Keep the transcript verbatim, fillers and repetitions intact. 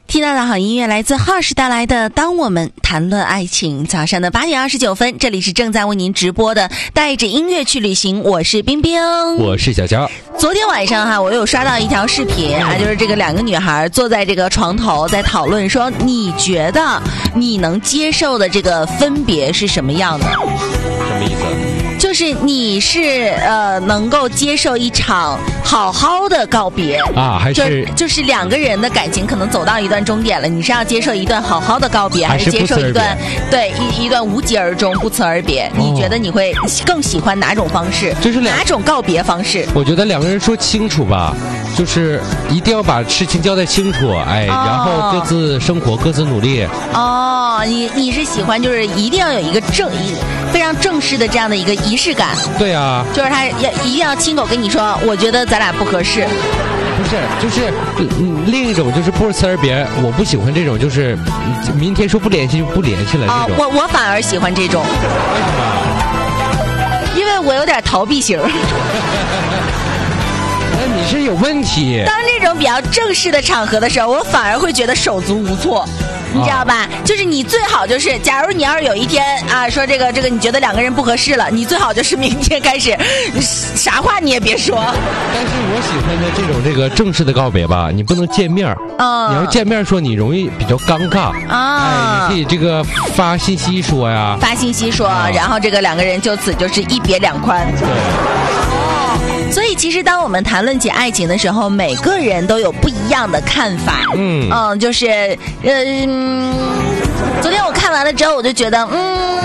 听到的好音乐来自浩时带来的《当我们谈论爱情》。早上的八点二十九分，这里是正在为您直播的带着音乐去旅行，我是冰冰， 我是小娇。 昨天晚上哈，我有刷到一条视频啊，就是这个两个女孩坐在这个床头在讨论说，你觉得你能接受的这个分别是什么样的？ 什么意思？ 就是你是呃能够接受一场好好的告别啊，还是就就是两个人的感情可能走到一段终点了，你是要接受一段好好的告别，还是接受一段对一一段无疾而终、不辞而别？哦、你觉得你会更喜欢哪种方式？ 就是哪种告别方式？ 我觉得两个人说清楚吧，就是一定要把事情交代清楚，哎，哦、然后各自生活，各自努力。 哦，你你是喜欢就是一定要有一个正一非常正式的这样的一个仪式感。 对啊， 就是他要一定要亲口跟你说，我觉得咱俩不合适。 不是，就是嗯，另一种就是不辞而别，我不喜欢这种，就是明天说不联系就不联系了这种。 哦、我我反而喜欢这种。 为什么？ 因为我有点逃避型。 那你是有问题。 当这种比较正式的场合的时候，我反而会觉得手足无措。你知道吧？啊、就是你最好就是，假如你要是有一天啊说这个这个，你觉得两个人不合适了，你最好就是明天开始，啥话你也别说。 但是我喜欢的这种这个正式的告别吧，你不能见面，嗯，你要见面说你容易比较尴尬啊。哎，你可以这个发信息说呀， 发信息说，啊、然后这个两个人就此就是一别两宽。 对。 所以其实当我们谈论起爱情的时候，每个人都有不一样的看法。嗯嗯，就是嗯，昨天我看完了之后，我就觉得嗯。